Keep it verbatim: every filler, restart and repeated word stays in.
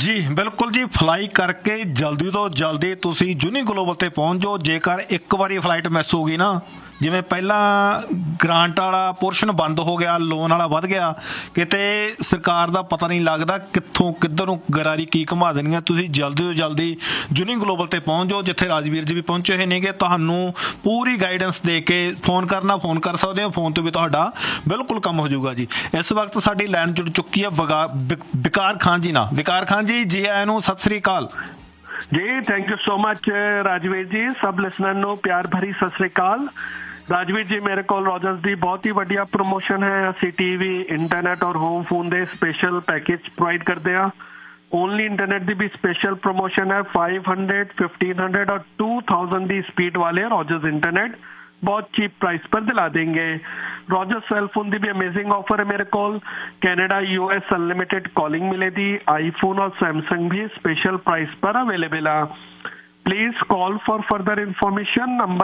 जी बिल्कुल जी, फ्लाई करके जल्दी तो जल्दी तुसी जूनी ग्लोबल ते पहुंच जाओ। जेकर एक बारी फ्लाइट मिस हो गई ना, जिवें पहला ग्रांट वाला पोर्शन बंद हो गया, लोन वाला वध गया, किते सरकार दा पता नहीं लगदा कित्थों किधर नूं गरारी की घुमा देणीआं। तुसीं जल्दी तो जल्दी जूनी ग्लोबल ते पहुंच जाओ, जिथे राजवीर जी भी पहुंचे होए नेगे। तुहानूं पूरी गाइडेंस दे के फोन करना, फोन कर सकदे हो, फोन ते भी तुहाडा बिल्कुल काम हो जाऊगा जी। इस वक्त साडी लाइन जुड़ चुकी है वगा विकार खान जी ना। विकार खान जी, जी आया नूं, सत श्री अकाल जी। Thank you so much Rajveer जी। सब लिसनर नूं प्यार भरी सत श्री अकाल। राजवीर जी, मेरे को रॉजर्स दी बहुत ही बढ़िया प्रमोशन है। ਅਸੀਂ टीवी इंटरनेट और होम फोन ਦੇ स्पेशल पैकेज प्रोवाइड करते हैं। ओनली इंटरनेट ਦੀ भी स्पेशल प्रमोशन है। फाइव हंड्रेड, फिफ्टीन हंड्रेड और टू थाउजेंड ਦੀ स्पीड वाले रॉजर्स इंटरनेट बहुत चीप प्राइस पर दिला देंगे। रॉजर्स सेल फोन ਦੀ भी अमेजिंग ऑफर है मेरे को। कनाडा यूएस अनलिमिटेड कॉलिंग मिलेगी। आईफोन और सैमसंग भी स्पेशल प्राइस पर अवेलेबल है। Please call for further information. Number